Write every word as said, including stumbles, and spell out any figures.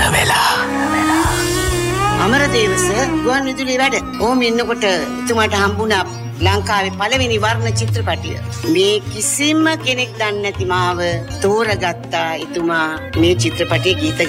වෙලා. අමරදේවස ගුවන් විදුලි වැඩ. ඕම ඉන්නකොට එතුමාට හම්බුණා ලංකාවේ පළවෙනි වර්ණ චිත්‍රපටිය. මේ කිසිම කෙනෙක් දන්නේ නැති මාව තෝරගත්තා එතුමා මේ චිත්‍රපටයේ ගීත